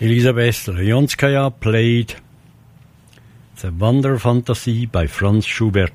Elisabeth Rajonskaya played The Wanderfantasie by Franz Schubert.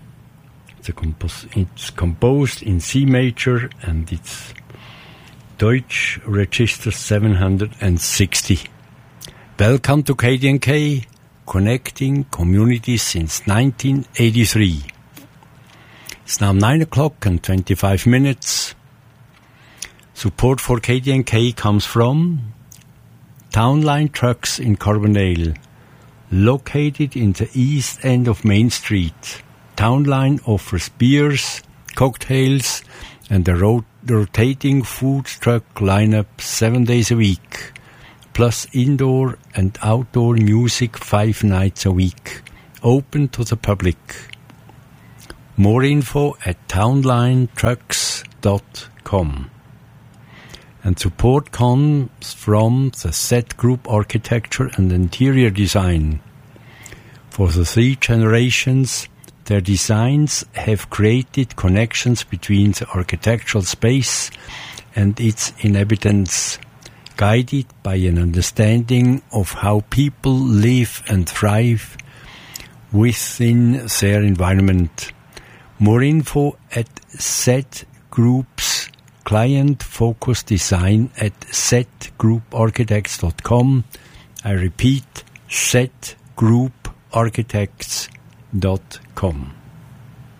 It's composed in C major and it's Deutsch register 760. Welcome to KDNK, connecting communities since 1983. It's now 9 o'clock and 25 minutes. Support for KDNK comes from Townline Trucks in Carbondale, located in the east end of Main Street. Townline offers beers, cocktails, and a rotating food truck lineup 7 days a week, plus indoor and outdoor music 5 nights a week, open to the public. More info at townlinetrucks.com. And support comes from the Z Group Architecture and Interior Design. For the 3 generations, their designs have created connections between the architectural space and its inhabitants, guided by an understanding of how people live and thrive within their environment. More info at Z Group's client-focused design at zgrouparchitects.com. I repeat, zgrouparchitects.com.